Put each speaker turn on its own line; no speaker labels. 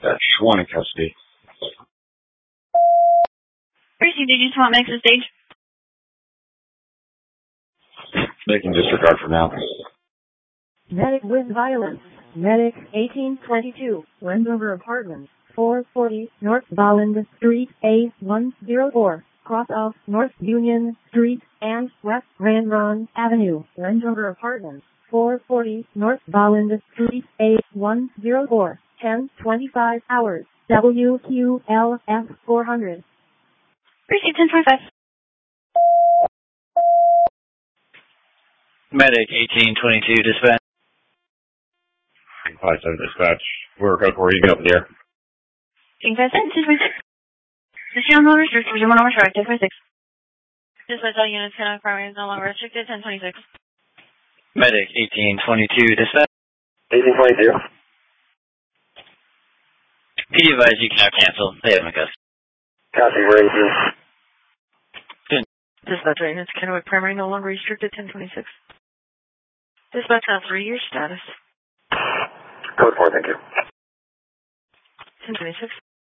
That's one in custody.
Received, did you just want Max's stage?
They can disregard for now.
Medic with violence. Medic 1822, Wendover Apartments, 440 North Bolland Street, A104, cross of North Union Street and West Grandron Avenue, Wendover Apartments, 440 North Bolland Street, A104, 10:25 hours, WQLF 400.
Received 1025.
Medic 1822, dispatch.
57 dispatch. We're code 4, you can open the air.
King 57, 226. The shield no restricted, region 1 restricted, 1026. Dispatch all units, cannot primary is no longer restricted, 1026.
Medic 1822, dispatch.
1822.
PD advise you cannot cancel. They have my custody.
Copy, raises.
Dispatch all units, Kennewick primary no longer restricted, 1026. Dispatch on 3-year status.
Code 4, thank you.
1026.